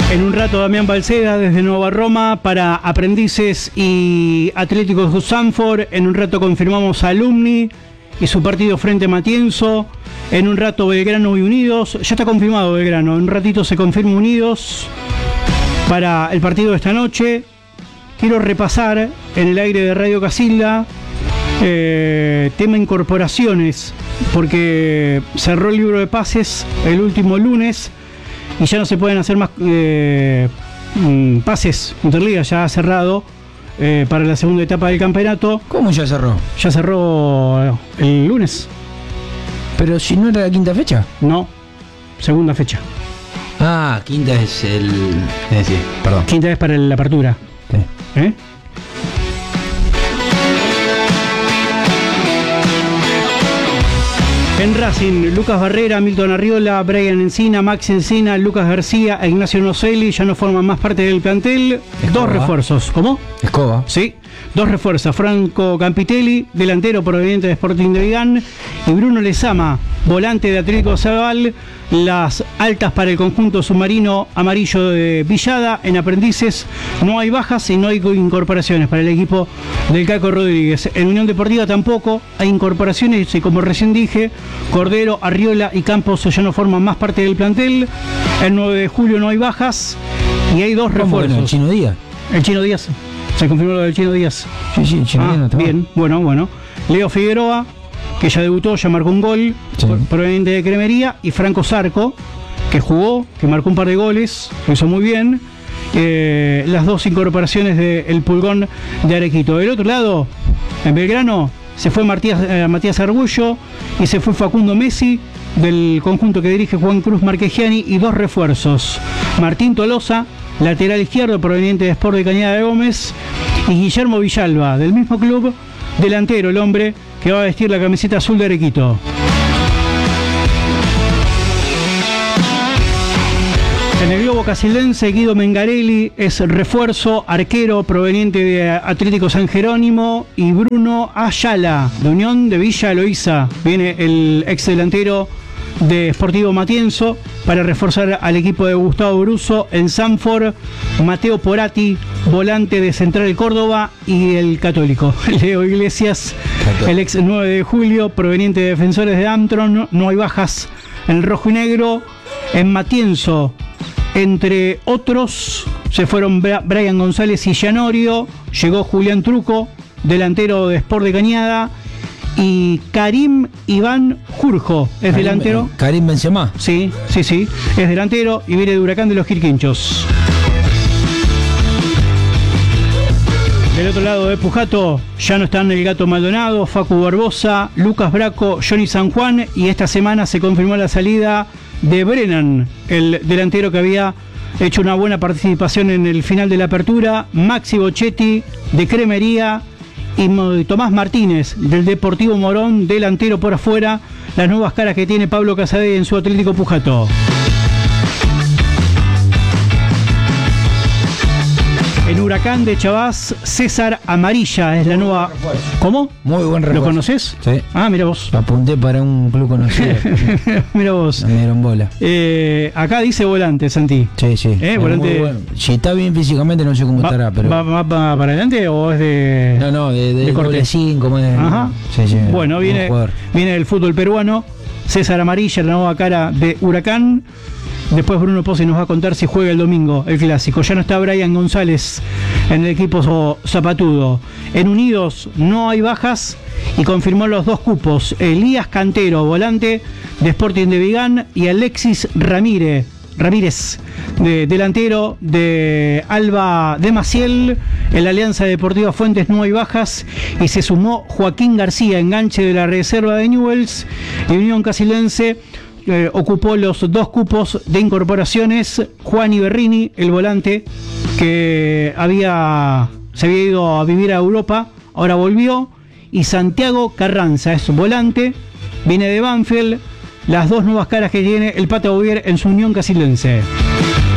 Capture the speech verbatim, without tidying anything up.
En un rato Damián Balceda desde Nueva Roma para Aprendices y Atléticos de Sanford. En un rato confirmamos a Alumni y su partido frente a Matienzo. En un rato Belgrano y Unidos. Ya está confirmado Belgrano. En un ratito se confirma Unidos para el partido de esta noche. Quiero repasar en el aire de Radio Casilda eh, tema incorporaciones, porque cerró el libro de pases el último lunes y ya no se pueden hacer más eh, pases. Interliga ya ha cerrado eh, para la segunda etapa del campeonato. ¿Cómo ya cerró? Ya cerró el lunes. Pero si no era la quinta fecha. No, segunda fecha. Ah, quinta es el... Es decir, perdón. Quinta es para la apertura. Sí. ¿Eh? En Racing, Lucas Barrera, Milton Arriola, Brian Encina, Max Encina, Lucas García e Ignacio Nocelli ya no forman más parte del plantel. Escoba. Dos refuerzos. ¿Cómo? Escoba. Sí, dos refuerzos. Franco Campitelli, delantero proveniente de Sporting de Vigán, y Bruno Lezama, volante de Atlético Zabal. Las altas para el conjunto submarino amarillo de Villada. En Aprendices no hay bajas y no hay incorporaciones para el equipo del Caco Rodríguez. En Unión Deportiva tampoco hay incorporaciones y, como recién dije, Cordero, Arriola y Campos ya no forman más parte del plantel. El nueve de julio no hay bajas y hay dos refuerzos. ¿El Chino Díaz? El Chino Díaz. Se confirmó lo del Chino Díaz. Sí, sí, el Chino ah, Díaz no está bien, mal. bueno, bueno. Leo Figueroa, que ya debutó, ya marcó un gol, Sí. proveniente de Cremería, y Franco Zarco, que jugó, que marcó un par de goles, lo hizo muy bien. Eh, las dos incorporaciones del Pulgón de Arequito. Del otro lado, en Belgrano, se fue Matías, eh, Matías Argullo y se fue Facundo Messi, del conjunto que dirige Juan Cruz Marquegiani, y dos refuerzos: Martín Tolosa, lateral izquierdo proveniente de Sport de Cañada de Gómez, y Guillermo Villalba, del mismo club, delantero, el hombre que va a vestir la camiseta azul de Arequito. En el globo casildense, Guido Mengarelli es refuerzo, arquero proveniente de Atlético San Jerónimo, y Bruno Ayala, de Unión de Villa Eloísa, viene el ex delantero de Sportivo Matienzo para reforzar al equipo de Gustavo Bruso. En Sanford, Mateo Porati, volante de Central Córdoba, y el Católico, Leo Iglesias, el ex nueve de julio, proveniente de Defensores de Amtron. No hay bajas en el rojo y negro. En Matienzo, entre otros, se fueron Brian González y Gianorio, llegó Julián Truco, delantero de Sport de Cañada, y Karim Iván Jurjo, es Karim, delantero. Eh, Karim Benzema. Sí, sí, sí, es delantero y viene de Huracán de los Quirquinchos. Del otro lado de Pujato ya no están el Gato Maldonado, Facu Barbosa, Lucas Braco, Johnny San Juan, y esta semana se confirmó la salida de Brennan, el delantero que había hecho una buena participación en el final de la apertura. Maxi Bochetti, de Cremería, y Tomás Martínez, del Deportivo Morón, delantero por afuera. Las nuevas caras que tiene Pablo Casadei en su Atlético Pujato. En Huracán de Chavás, César Amarilla es la nueva... ¿Cómo? Muy buen refuerzo. ¿Lo conoces? Sí. Ah, mira vos. Lo apunté para un club conocido. Mira vos. Me dieron bola. Eh, acá dice volante, Santi. Sí, sí. Eh, volante... Bueno. Si está bien físicamente, no sé cómo va, estará, pero... ¿Va, va, va para adelante o es de...? No, no, de, de, de corte cinco. De... Ajá. Sí, sí, bueno, viene, viene del fútbol peruano. César Amarilla, la nueva cara de Huracán. Después Bruno Pozzi nos va a contar si juega el domingo el clásico. Ya no está Brian González en el equipo zapatudo. En Unidos no hay bajas y confirmó los dos cupos: Elías Cantero, volante de Sporting de Vigán, y Alexis Ramírez, Ramírez de, delantero de Alba de Maciel. En la Alianza Deportiva Fuentes no hay bajas y se sumó Joaquín García, enganche de la reserva de Newell's. Y Unión Casildense Eh, ocupó los dos cupos de incorporaciones: Juan Iberrini, el volante que había se había ido a vivir a Europa, ahora volvió, y Santiago Carranza es volante, viene de Banfield. Las dos nuevas caras que tiene el Pata Bouvier en su Unión Casildense.